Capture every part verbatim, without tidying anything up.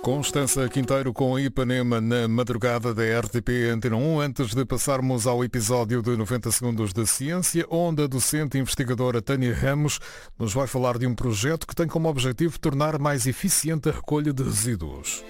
Constança Quinteiro com Ipanema na madrugada da R T P Antena um. Antes de passarmos ao episódio de noventa segundos de ciência, onde a docente e investigadora Tânia Ramos nos vai falar de um projeto que tem como objetivo tornar mais eficiente a recolha de resíduos.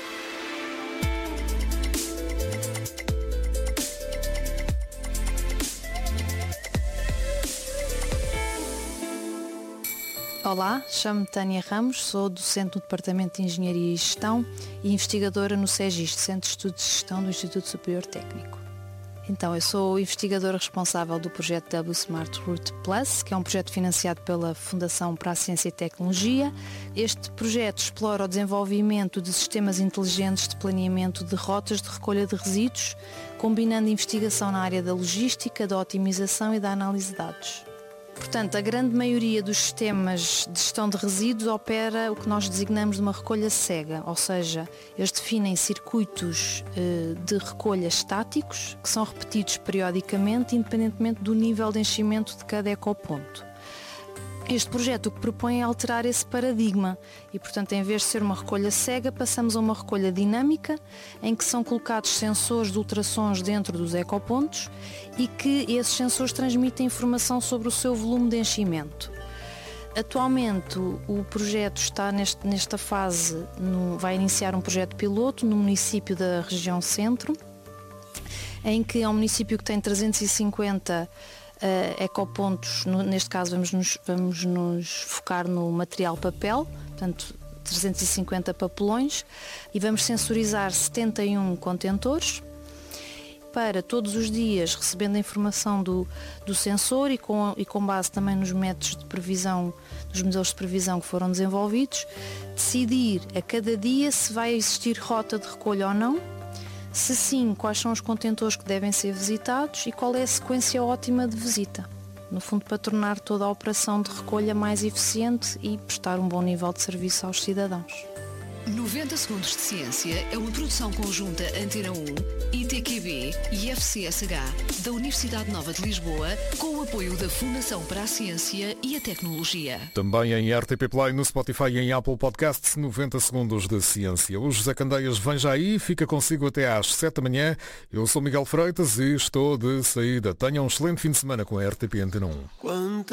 Olá, chamo-me Tânia Ramos, sou docente no Departamento de Engenharia e Gestão e investigadora no SEGIST, Centro de Estudos de Gestão do Instituto Superior Técnico. Então, eu sou investigadora responsável do projeto W Smart Route Plus, que é um projeto financiado pela Fundação para a Ciência e Tecnologia. Este projeto explora o desenvolvimento de sistemas inteligentes de planeamento de rotas de recolha de resíduos, combinando investigação na área da logística, da otimização e da análise de dados. Portanto, a grande maioria dos sistemas de gestão de resíduos opera o que nós designamos de uma recolha cega, ou seja, eles definem circuitos eh, de recolha estáticos que são repetidos periodicamente, independentemente do nível de enchimento de cada ecoponto. Este projeto o que propõe é alterar esse paradigma e, portanto, em vez de ser uma recolha cega, passamos a uma recolha dinâmica em que são colocados sensores de ultrassons dentro dos ecopontos e que esses sensores transmitem informação sobre o seu volume de enchimento. Atualmente o projeto está neste, nesta fase, no, vai iniciar um projeto piloto no município da região centro, em que é um município que tem trezentos e cinquenta Uh, ecopontos, no, neste caso vamos nos, vamos nos focar no material papel, portanto trezentos e cinquenta papelões, e vamos sensorizar setenta e um contentores para todos os dias, recebendo a informação do, do sensor e com, e com base também nos métodos de previsão, nos modelos de previsão que foram desenvolvidos, decidir a cada dia se vai existir rota de recolha ou não. Se sim, quais são os contentores que devem ser visitados e qual é a sequência ótima de visita. No fundo, para tornar toda a operação de recolha mais eficiente e prestar um bom nível de serviço aos cidadãos. noventa segundos de ciência é uma produção conjunta Antena um, I T Q B e F C S H da Universidade Nova de Lisboa, com o apoio da Fundação para a Ciência e a Tecnologia. Também em R T P Play, no Spotify e em Apple Podcasts, noventa segundos de ciência. O José Candeias vem já aí, fica consigo até às sete da manhã. Eu sou Miguel Freitas e estou de saída. Tenham um excelente fim de semana com a R T P Antena um.